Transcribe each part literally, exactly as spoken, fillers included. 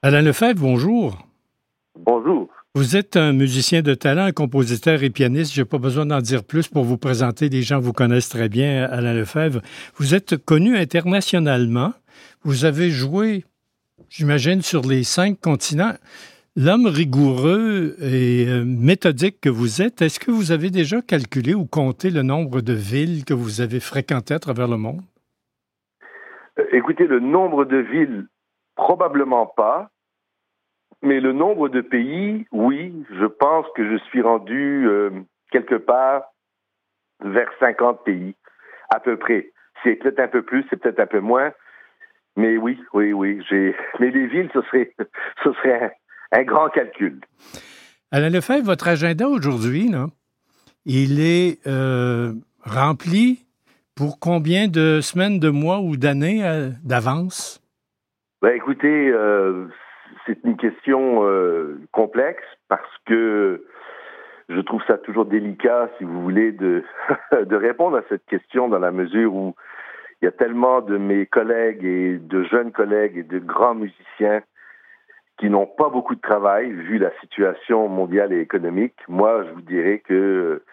Alain Lefebvre, bonjour. Bonjour. Vous êtes un musicien de talent, un compositeur et pianiste. Je n'ai pas besoin d'en dire plus pour vous présenter. Les gens vous connaissent très bien, Alain Lefebvre. Vous êtes connu internationalement. Vous avez joué, j'imagine, sur les cinq continents. L'homme rigoureux et euh, méthodique que vous êtes, est-ce que vous avez déjà calculé ou compté le nombre de villes que vous avez fréquentées à travers le monde? Euh, écoutez, le nombre de villes, probablement pas, mais le nombre de pays, oui, je pense que je suis rendu euh, quelque part vers cinquante pays, à peu près. C'est peut-être un peu plus, c'est peut-être un peu moins, mais oui, oui, oui. J'ai... Mais les villes, ce serait, ce serait un, un grand calcul. Alain Lefebvre, votre agenda aujourd'hui, là, il est euh, rempli pour combien de semaines, de mois ou d'années euh, d'avance? Ben, écoutez, euh, c'est une question euh, complexe parce que je trouve ça toujours délicat, si vous voulez, de, de répondre à cette question dans la mesure où il y a tellement de mes collègues et de jeunes collègues et de grands musiciens qui n'ont pas beaucoup de travail vu la situation mondiale et économique. Moi, je vous dirais que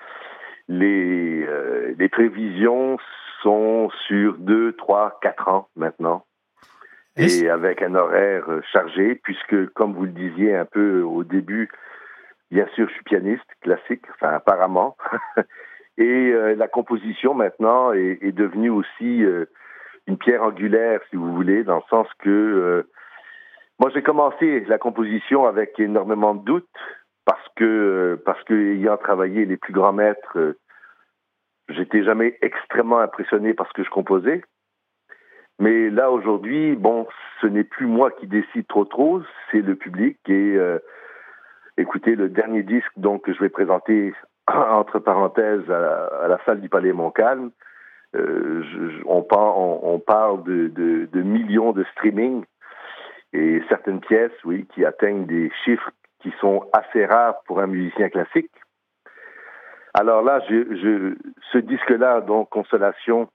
les, euh, les prévisions sont sur deux, trois, quatre ans maintenant. Est-ce... Et avec un horaire chargé, puisque, comme vous le disiez un peu au début, bien sûr, je suis pianiste classique, enfin apparemment, et euh, la composition maintenant est, est devenue aussi euh, une pierre angulaire, si vous voulez, dans le sens que euh, moi j'ai commencé la composition avec énormément de doutes, parce que euh, parce que ayant travaillé les plus grands maîtres, euh, j'étais jamais extrêmement impressionné par ce que je composais. Mais là, aujourd'hui, bon, ce n'est plus moi qui décide trop trop, c'est le public. Et euh, écoutez, le dernier disque donc, que je vais présenter, entre parenthèses, à la, à la salle du Palais Montcalm, euh, je, je, on, par, on, on parle de, de, de millions de streaming et certaines pièces, oui, qui atteignent des chiffres qui sont assez rares pour un musicien classique. Alors là, je, je, ce disque-là, donc, Consolation,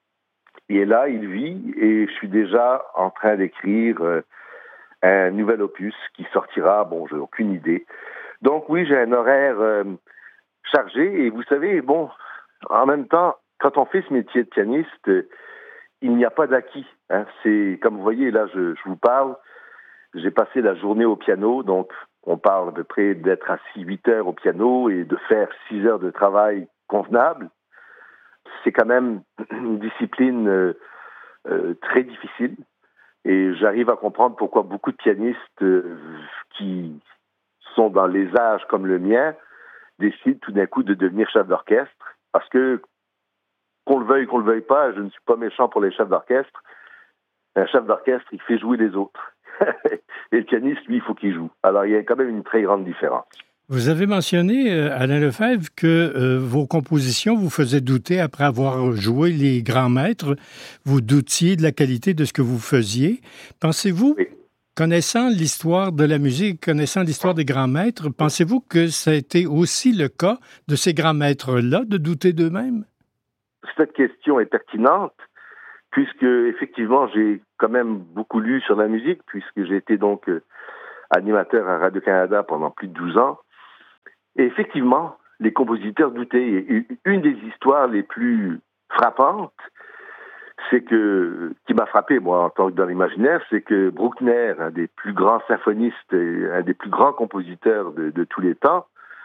il est là, il vit, et je suis déjà en train d'écrire euh, un nouvel opus qui sortira, bon, j'ai aucune idée. Donc oui, j'ai un horaire euh, chargé, et vous savez, bon, en même temps, quand on fait ce métier de pianiste, euh, il n'y a pas d'acquis. Hein. C'est, comme vous voyez, là, je, je vous parle, j'ai passé la journée au piano, donc on parle à peu près d'être assis huit heures au piano et de faire six heures de travail convenable. C'est quand même une discipline euh, euh, très difficile et j'arrive à comprendre pourquoi beaucoup de pianistes euh, qui sont dans les âges comme le mien décident tout d'un coup de devenir chef d'orchestre parce que qu'on le veuille, qu'on le veuille pas, je ne suis pas méchant pour les chefs d'orchestre. Un chef d'orchestre, il fait jouer les autres. Et le pianiste, lui, il faut qu'il joue. Alors, il y a quand même une très grande différence. Vous avez mentionné, euh, Alain Lefebvre, que euh, vos compositions vous faisaient douter après avoir joué les grands maîtres. Vous doutiez de la qualité de ce que vous faisiez. Pensez-vous, Oui. connaissant l'histoire de la musique, connaissant l'histoire des grands maîtres, pensez-vous que ça a été aussi le cas de ces grands maîtres-là, de douter d'eux-mêmes? Cette question est pertinente, puisque, effectivement, j'ai quand même beaucoup lu sur la musique, puisque j'ai été donc euh, animateur à Radio-Canada pendant plus de douze ans. Et effectivement, les compositeurs doutaient. Et une des histoires les plus frappantes, c'est que, qui m'a frappé, moi, en tant que dans l'imaginaire, c'est que Bruckner, un des plus grands symphonistes et un des plus grands compositeurs de, de tous les temps,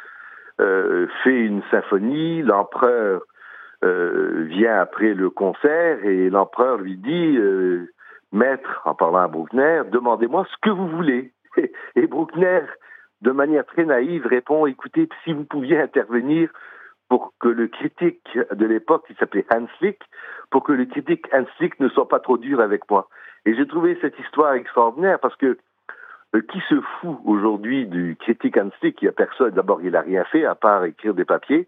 euh, fait une symphonie, l'empereur euh, vient après le concert et l'empereur lui dit euh, « Maître, en parlant à Bruckner, demandez-moi ce que vous voulez. » Et Bruckner, de manière très naïve, répond « Écoutez, si vous pouviez intervenir pour que le critique de l'époque, qui s'appelait Hans Lick, pour que le critique Hans Lick ne soit pas trop dur avec moi. » Et j'ai trouvé cette histoire extraordinaire parce que euh, qui se fout aujourd'hui du critique Hans Lick? Il n'y a personne. D'abord, il n'a rien fait à part écrire des papiers.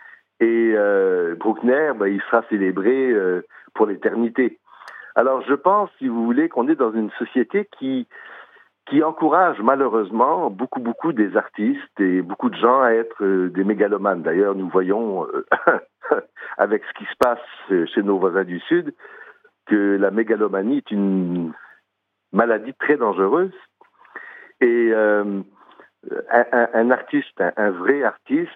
Et euh, Bruckner, ben, il sera célébré euh, pour l'éternité. Alors, je pense, si vous voulez, qu'on est dans une société qui qui encourage malheureusement beaucoup, beaucoup des artistes et beaucoup de gens à être euh, des mégalomanes. D'ailleurs, nous voyons, euh, avec ce qui se passe chez nos voisins du Sud, que la mégalomanie est une maladie très dangereuse Et euh, un, un, un artiste, un, un vrai artiste,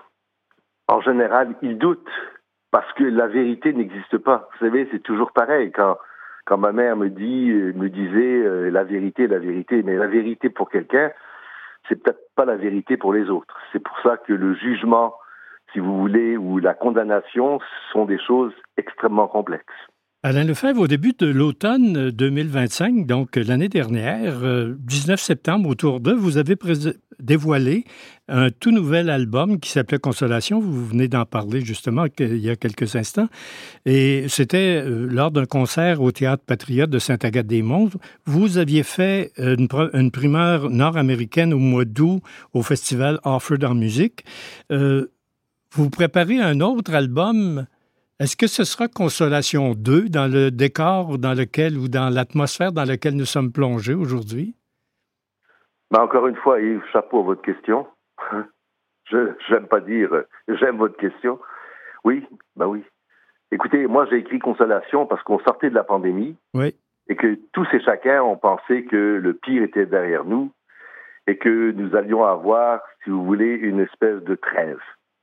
en général, il doute parce que la vérité n'existe pas. Vous savez, c'est toujours pareil. Quand, quand ma mère me dit, me disait euh, la vérité, la vérité, mais la vérité pour quelqu'un, c'est peut-être pas la vérité pour les autres. C'est pour ça que le jugement, si vous voulez, ou la condamnation sont des choses extrêmement complexes. Alain Lefebvre, au début de l'automne deux mille vingt-cinq, donc l'année dernière, euh, dix-neuf septembre, autour d'eux, vous avez pré- dévoilé un tout nouvel album qui s'appelait Consolation. Vous venez d'en parler justement il y a quelques instants. Et c'était euh, lors d'un concert au Théâtre Patriote de Sainte-Agathe-des-Monts. Vous aviez fait une, une primeur nord-américaine au mois d'août au festival Offord en musique. Euh, vous préparez un autre album. Est-ce que ce sera Consolation deux dans le décor dans lequel ou dans l'atmosphère dans laquelle nous sommes plongés aujourd'hui? Ben encore une fois, Yves, chapeau à votre question. Je j'aime pas dire j'aime votre question. Oui, ben oui. Écoutez, moi j'ai écrit Consolation parce qu'on sortait de la pandémie oui. et que tous et chacun ont pensé que le pire était derrière nous et que nous allions avoir, si vous voulez, une espèce de trêve.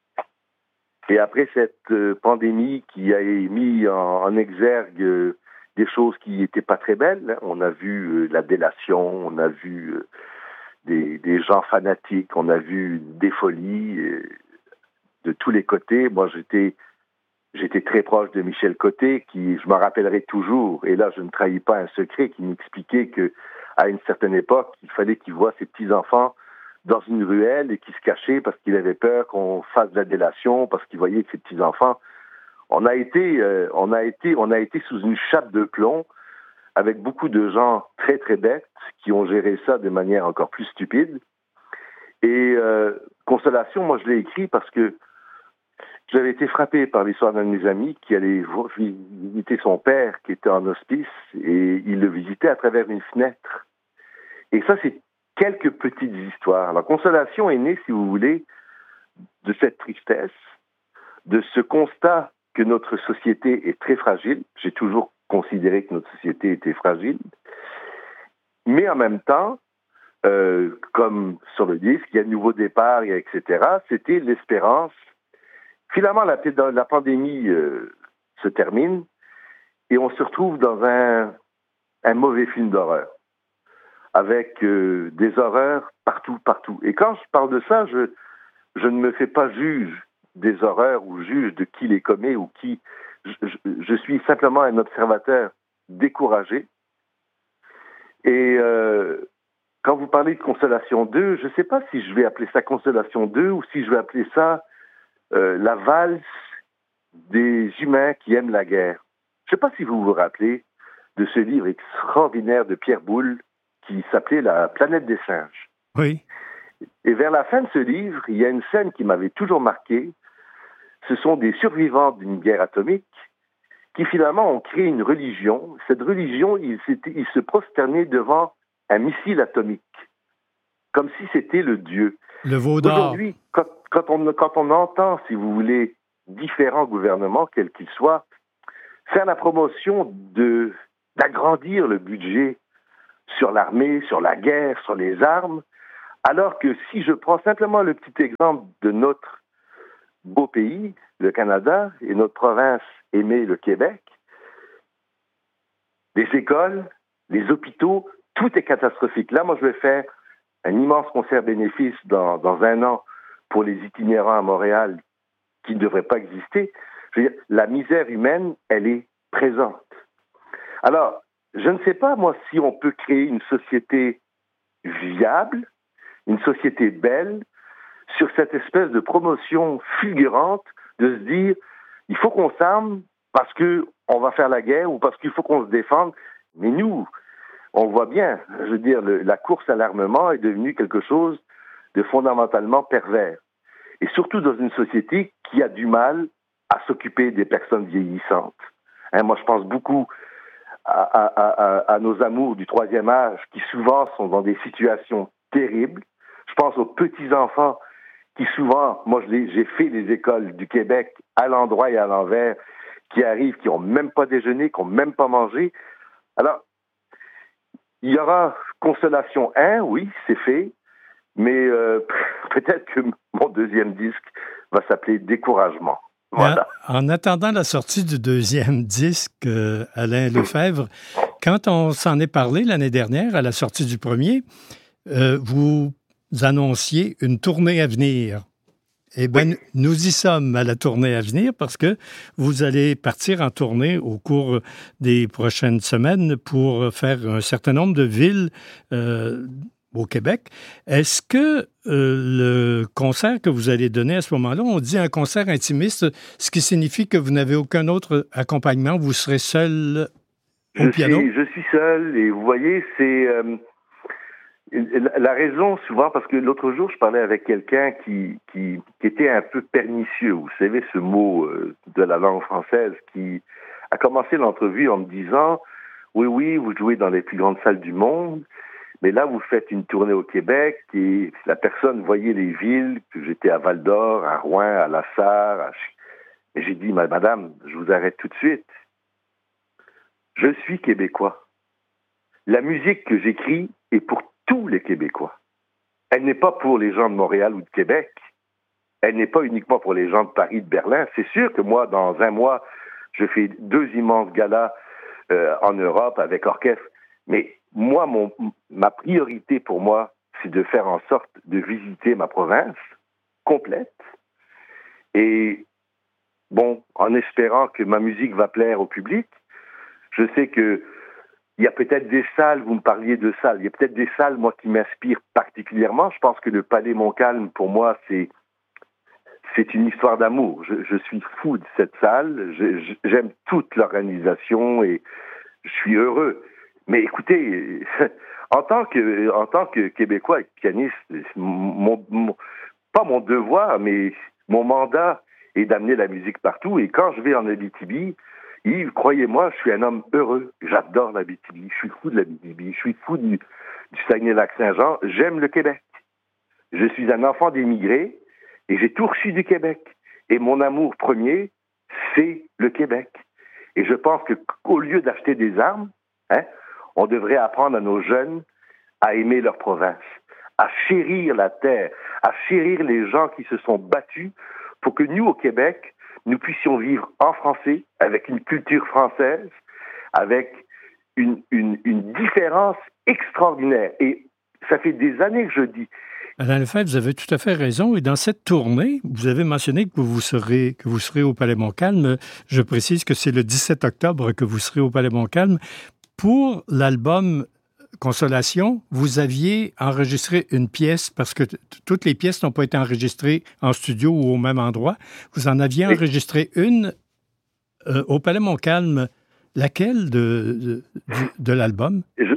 Et après cette euh, pandémie qui a mis en, en exergue euh, des choses qui n'étaient pas très belles, hein. On a vu euh, la délation, on a vu euh, des, des gens fanatiques, on a vu des folies euh, de tous les côtés. Moi, j'étais, j'étais très proche de Michel Côté, qui, je me rappellerai toujours, et là, je ne trahis pas un secret, qui m'expliquait que à une certaine époque, il fallait qu'il voie ses petits-enfants dans une ruelle et qui se cachait parce qu'il avait peur qu'on fasse de la délation, parce qu'il voyait que ses petits-enfants. On a été, euh, on a été, on a été sous une chape de plomb avec beaucoup de gens très très bêtes qui ont géré ça de manière encore plus stupide. Et euh, Consolation, moi je l'ai écrit parce que j'avais été frappé par l'histoire d'un de mes amis qui allait visiter son père qui était en hospice et il le visitait à travers une fenêtre. Et ça, c'est quelques petites histoires. La Consolation est née, si vous voulez, de cette tristesse, de ce constat que notre société est très fragile. J'ai toujours considéré que notre société était fragile. Mais en même temps, euh, comme sur le disque, il y a un nouveau départ, et cetera, c'était l'espérance. Finalement, la, la pandémie euh, se termine et on se retrouve dans un, un mauvais film d'horreur, avec euh, des horreurs partout, partout. Et quand je parle de ça, je, je ne me fais pas juge des horreurs ou juge de qui les commet ou qui... Je, je, je suis simplement un observateur découragé. Et euh, quand vous parlez de Consolation deux, je ne sais pas si je vais appeler ça Consolation deux ou si je vais appeler ça euh, la valse des humains qui aiment la guerre. Je ne sais pas si vous vous rappelez de ce livre extraordinaire de Pierre Boulle qui s'appelait La planète des singes. Oui. Et vers la fin de ce livre, il y a une scène qui m'avait toujours marqué. Ce sont des survivants d'une guerre atomique qui finalement ont créé une religion. Cette religion, ils, ils se prosternaient devant un missile atomique, comme si c'était le Dieu. Le veau d'or. Aujourd'hui, quand, quand, on, quand on entend, si vous voulez, différents gouvernements, quels qu'ils soient, faire la promotion de, d'agrandir le budget sur l'armée, sur la guerre, sur les armes, alors que si je prends simplement le petit exemple de notre beau pays, le Canada, et notre province aimée, le Québec, les écoles, les hôpitaux, tout est catastrophique. Là, moi, je vais faire un immense concert bénéfice dans, dans un an pour les itinérants à Montréal qui ne devraient pas exister. Je veux dire, la misère humaine, elle est présente. Alors, je ne sais pas, moi, si on peut créer une société viable, une société belle, sur cette espèce de promotion fulgurante de se dire il faut qu'on s'arme parce qu'on va faire la guerre ou parce qu'il faut qu'on se défende. Mais nous, on voit bien, je veux dire, le, la course à l'armement est devenue quelque chose de fondamentalement pervers. Et surtout dans une société qui a du mal à s'occuper des personnes vieillissantes. Hein, moi, je pense beaucoup à, à, à, à nos amours du troisième âge qui souvent sont dans des situations terribles. Je pense aux petits-enfants qui souvent, moi j'ai fait les écoles du Québec à l'endroit et à l'envers, qui arrivent, qui n'ont même pas déjeuné, qui n'ont même pas mangé. Alors, il y aura Consolation un, oui, c'est fait, mais euh, peut-être que mon deuxième disque va s'appeler Découragement. Voilà. En, en attendant la sortie du deuxième disque, euh, Alain Lefebvre, quand on s'en est parlé l'année dernière, à la sortie du premier, euh, vous annonciez une tournée à venir. Eh bien, oui. Nous y sommes à la tournée à venir parce que vous allez partir en tournée au cours des prochaines semaines pour faire un certain nombre de villes euh, au Québec. Est-ce que euh, le concert que vous allez donner à ce moment-là, on dit un concert intimiste, ce qui signifie que vous n'avez aucun autre accompagnement, vous serez seul au je piano? Suis, je suis seul et vous voyez, c'est... Euh... La raison, souvent, parce que l'autre jour, je parlais avec quelqu'un qui, qui, qui était un peu pernicieux. Vous savez, ce mot euh, de la langue française qui a commencé l'entrevue en me disant « Oui, oui, vous jouez dans les plus grandes salles du monde, mais là, vous faites une tournée au Québec et la personne voyait les villes, que j'étais à Val-d'Or, à Rouen, à La Sarre. À... Et j'ai dit « Madame, je vous arrête tout de suite. Je suis québécois. La musique que j'écris est pour tous les Québécois. Elle n'est pas pour les gens de Montréal ou de Québec. Elle n'est pas uniquement pour les gens de Paris, de Berlin. C'est sûr que moi, dans un mois, je fais deux immenses galas euh, en Europe avec orchestre. Mais moi, mon, ma priorité pour moi, c'est de faire en sorte de visiter ma province complète. Et bon, en espérant que ma musique va plaire au public, je sais que il y a peut-être des salles, vous me parliez de salles, il y a peut-être des salles, moi, qui m'inspirent particulièrement. Je pense que le Palais Montcalm, pour moi, c'est, c'est une histoire d'amour. Je, je suis fou de cette salle, je, je, j'aime toute l'organisation et je suis heureux. Mais écoutez, en tant que, en tant que Québécois et pianiste, mon, mon, pas mon devoir, mais mon mandat est d'amener la musique partout. Et quand je vais en Abitibi, Yves, croyez-moi, je suis un homme heureux. J'adore l'Abitibi. Je suis fou de l'Abitibi. Je suis fou du, du Saguenay-Lac-Saint-Jean. J'aime le Québec. Je suis un enfant d'émigrés et j'ai tout reçu du Québec. Et mon amour premier, c'est le Québec. Et je pense qu'au lieu d'acheter des armes, hein, on devrait apprendre à nos jeunes à aimer leur province, à chérir la terre, à chérir les gens qui se sont battus pour que nous, au Québec, nous puissions vivre en français, avec une culture française, avec une, une, une différence extraordinaire. Et ça fait des années que je dis. Alain Lefebvre, vous avez tout à fait raison. Et dans cette tournée, vous avez mentionné que vous serez, que vous serez au Palais Montcalm. Je précise que c'est le dix-sept octobre que vous serez au Palais Montcalm. Pour l'album Consolation, vous aviez enregistré une pièce, parce que t- toutes les pièces n'ont pas été enregistrées en studio ou au même endroit. Vous en aviez oui. enregistré une euh, au Palais Montcalm. Laquelle de, de, de, de l'album? Je,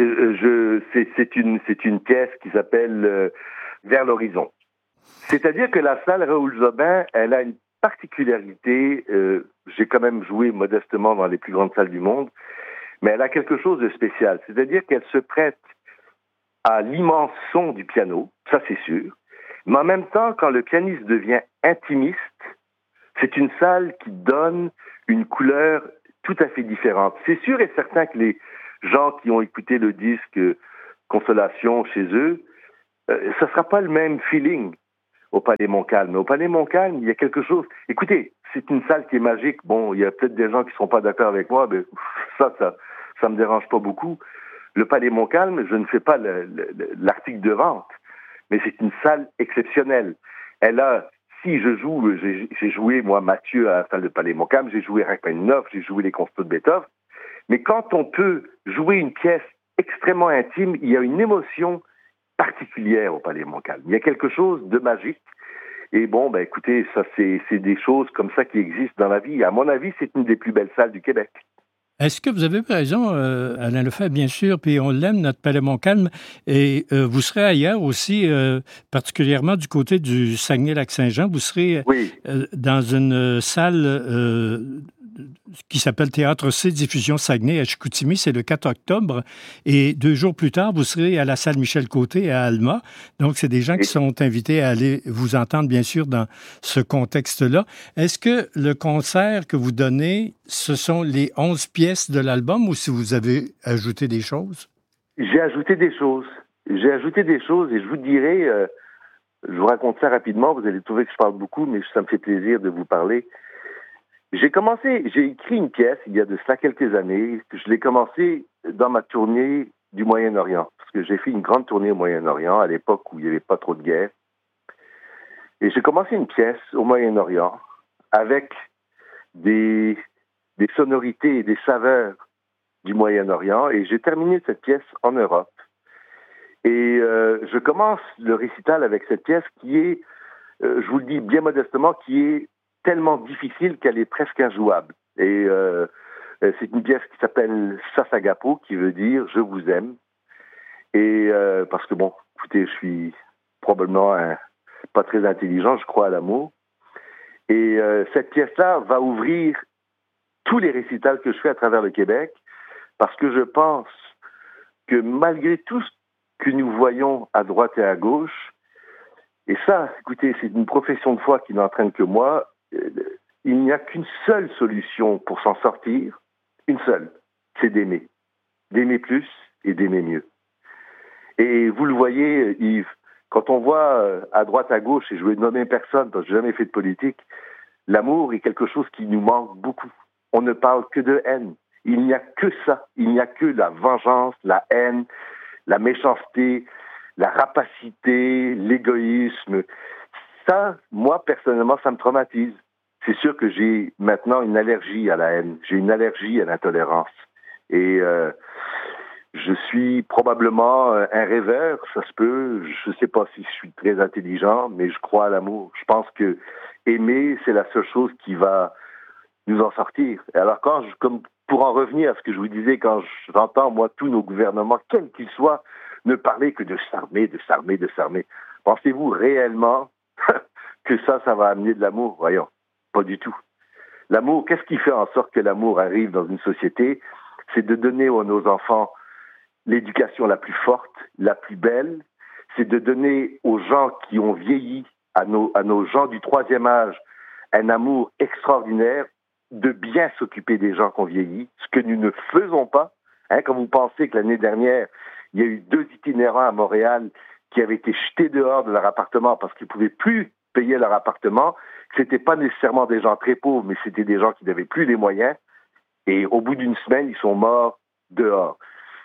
je, c'est, c'est, une, c'est une pièce qui s'appelle euh, Vers l'horizon. C'est-à-dire que la salle Raoul Jobin, elle a une particularité. Euh, j'ai quand même joué modestement dans les plus grandes salles du monde. Mais elle a quelque chose de spécial, c'est-à-dire qu'elle se prête à l'immense son du piano, ça c'est sûr, mais en même temps, quand le pianiste devient intimiste, c'est une salle qui donne une couleur tout à fait différente. C'est sûr et certain que les gens qui ont écouté le disque Consolation chez eux, euh, ça ne sera pas le même feeling au Palais Montcalm. Mais au Palais Montcalm, il y a quelque chose... Écoutez, c'est une salle qui est magique. Bon, il y a peut-être des gens qui ne sont pas d'accord avec moi, mais ça, ça ça me dérange pas beaucoup. Le Palais Montcalm, je ne fais pas le, le, l'article de vente, mais c'est une salle exceptionnelle. Elle a, si je joue, j'ai, j'ai joué, moi, Mathieu, à la salle de Palais Montcalm, j'ai joué Rachmaninoff, j'ai joué les concertos de Beethoven, mais quand on peut jouer une pièce extrêmement intime, il y a une émotion particulière au Palais Montcalm. Il y a quelque chose de magique. Et bon, ben écoutez, ça c'est, c'est des choses comme ça qui existent dans la vie. À mon avis, c'est une des plus belles salles du Québec. Est-ce que vous avez raison, euh, Alain Lefebvre, bien sûr, puis on l'aime, notre Palais Montcalm, et euh, vous serez ailleurs aussi, euh, particulièrement du côté du Saguenay-Lac-Saint-Jean, vous serez oui. euh, dans une salle euh, qui s'appelle Théâtre C, Diffusion Saguenay à Chicoutimi, c'est le quatre octobre, et deux jours plus tard, vous serez à la salle Michel-Côté à Alma, donc c'est des gens qui sont invités à aller vous entendre, bien sûr, dans ce contexte-là. Est-ce que le concert que vous donnez, ce sont les onze pièces de l'album ou si vous avez ajouté des choses? J'ai ajouté des choses. J'ai ajouté des choses et je vous dirai, euh, je vous raconte ça rapidement, vous allez trouver que je parle beaucoup, mais ça me fait plaisir de vous parler. J'ai commencé, j'ai écrit une pièce il y a de cela quelques années. Je l'ai commencé dans ma tournée du Moyen-Orient, parce que j'ai fait une grande tournée au Moyen-Orient à l'époque où il n'y avait pas trop de guerre. Et j'ai commencé une pièce au Moyen-Orient avec des, des sonorités et des saveurs du Moyen-Orient, et j'ai terminé cette pièce en Europe. Et euh, je commence le récital avec cette pièce qui est, euh, je vous le dis bien modestement, qui est tellement difficile qu'elle est presque injouable. Et euh, c'est une pièce qui s'appelle Sasagapo, qui veut dire « Je vous aime ». Et euh, parce que, bon, écoutez, je suis probablement un, pas très intelligent, je crois à l'amour. Et euh, cette pièce-là va ouvrir tous les récitals que je fais à travers le Québec, parce que je pense que malgré tout ce que nous voyons à droite et à gauche, et ça, écoutez, c'est une profession de foi qui n'entraîne que moi, euh, il n'y a qu'une seule solution pour s'en sortir, une seule, c'est d'aimer. D'aimer plus et d'aimer mieux. Et vous le voyez, Yves, quand on voit à droite, à gauche, et je vais nommer personne parce que je n'ai jamais fait de politique, l'amour est quelque chose qui nous manque beaucoup. On ne parle que de haine. Il n'y a que ça. Il n'y a que la vengeance, la haine, la méchanceté, la rapacité, l'égoïsme. Ça, moi, personnellement, ça me traumatise. C'est sûr que j'ai maintenant une allergie à la haine. J'ai une allergie à l'intolérance. Et euh, je suis probablement un rêveur, ça se peut. Je ne sais pas si je suis très intelligent, mais je crois à l'amour. Je pense que aimer, c'est la seule chose qui va nous en sortir. Alors, quand je, comme pour en revenir à ce que je vous disais, quand j'entends, moi, tous nos gouvernements, quels qu'ils soient, ne parler que de s'armer, de s'armer, de s'armer, pensez-vous réellement que ça, ça va amener de l'amour? Voyons, pas du tout. L'amour, qu'est-ce qui fait en sorte que l'amour arrive dans une société? C'est de donner à nos enfants l'éducation la plus forte, la plus belle. C'est de donner aux gens qui ont vieilli, à nos, à nos gens du troisième âge, un amour extraordinaire, de bien s'occuper des gens qui ont vieilli, ce que nous ne faisons pas. Hein, quand vous pensez que l'année dernière, il y a eu deux itinérants à Montréal qui avaient été jetés dehors de leur appartement parce qu'ils ne pouvaient plus payer leur appartement, ce n'étaient pas nécessairement des gens très pauvres, mais c'était des gens qui n'avaient plus les moyens. Et au bout d'une semaine, ils sont morts dehors.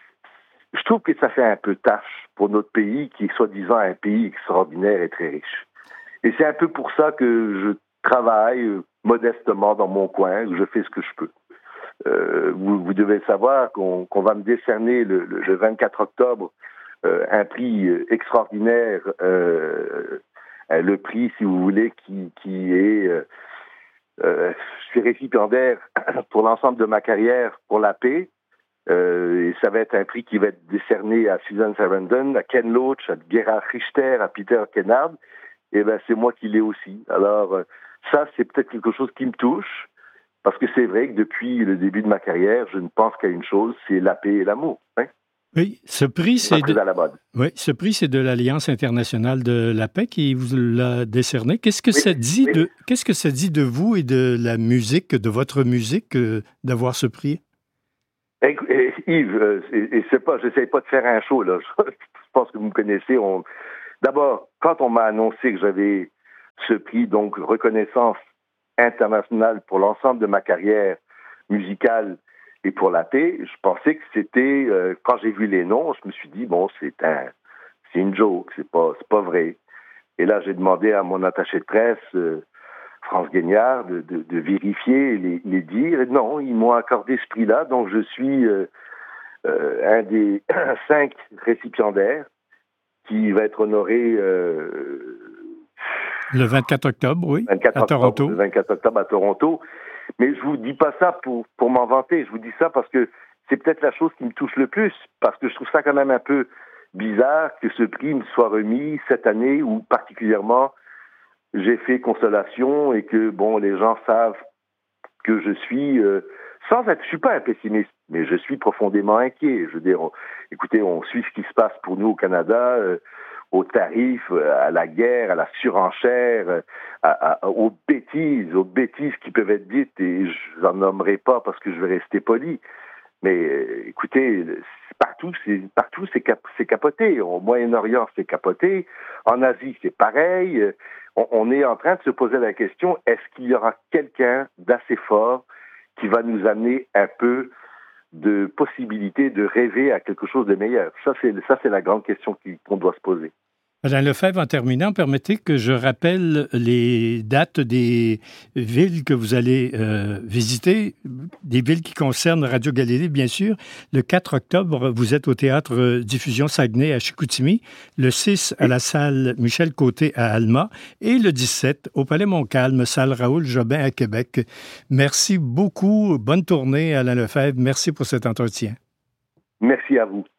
Je trouve que ça fait un peu tâche pour notre pays, qui est soi-disant un pays extraordinaire et très riche. Et c'est un peu pour ça que je travaille modestement dans mon coin, où je fais ce que je peux. Euh, vous, vous devez savoir qu'on, qu'on va me décerner le, le, le vingt-quatre octobre euh, un prix extraordinaire, euh, le prix, si vous voulez, qui, qui est... Euh, euh, je suis récipiendaire pour l'ensemble de ma carrière pour la paix. Euh, et ça va être un prix qui va être décerné à Susan Sarandon, à Ken Loach, à Gerhard Richter, à Peter Kennard. Et ben c'est moi qui l'ai aussi. Alors euh, ça, c'est peut-être quelque chose qui me touche, parce que c'est vrai que depuis le début de ma carrière, je ne pense qu'à une chose, c'est la paix et l'amour. Hein? Oui, ce prix, c'est, c'est de... à la mode. Oui, ce prix, c'est de l'Alliance internationale de la paix qui vous l'a décerné. Qu'est-ce que oui, ça dit oui. de, qu'est-ce que ça dit de vous et de la musique, de votre musique, euh, d'avoir ce prix? Et, et, Yves, euh, et, et c'est pas, j'essaie pas de faire un show là. Je pense que vous me connaissez. On... D'abord, quand on m'a annoncé que j'avais ce prix, donc reconnaissance internationale pour l'ensemble de ma carrière musicale et pour la paix, je pensais que c'était, euh, quand j'ai vu les noms, je me suis dit bon, c'est un, c'est une joke, c'est pas, c'est pas vrai. Et là, j'ai demandé à mon attaché de presse, euh, France Guignard, de, de, de vérifier les, les dires. Et non, ils m'ont accordé ce prix-là, donc je suis euh, euh, un des cinq récipiendaires qui va être honoré euh, le vingt-quatre octobre, oui, vingt-quatre à octobre, Toronto. Le vingt-quatre octobre à Toronto. Mais je vous dis pas ça pour, pour m'en vanter, je vous dis ça parce que c'est peut-être la chose qui me touche le plus, parce que je trouve ça quand même un peu bizarre que ce prix me soit remis cette année où particulièrement j'ai fait consolation et que, bon, les gens savent que je suis, euh, sans être, je suis pas un pessimiste, mais je suis profondément inquiet. Je veux dire, on, écoutez, on suit ce qui se passe pour nous au Canada, euh, aux tarifs, à la guerre, à la surenchère, à, à, aux bêtises, aux bêtises qui peuvent être dites, et je n'en nommerai pas parce que je vais rester poli. Mais euh, écoutez, partout, c'est partout, c'est, cap, c'est capoté. Au Moyen-Orient, c'est capoté. En Asie, c'est pareil. On, on est en train de se poser la question, est-ce qu'il y aura quelqu'un d'assez fort qui va nous amener un peu de possibilité de rêver à quelque chose de meilleur? Ça, c'est, ça, c'est la grande question qui, qu'on doit se poser. Alain Lefebvre, en terminant, permettez que je rappelle les dates des villes que vous allez euh, visiter, des villes qui concernent Radio Galilée, bien sûr. Le quatre octobre, vous êtes au Théâtre Diffusion Saguenay à Chicoutimi, le six à la salle Michel Côté à Alma et le dix-sept au Palais Montcalm, salle Raoul Jobin à Québec. Merci beaucoup. Bonne tournée, Alain Lefebvre. Merci pour cet entretien. Merci à vous.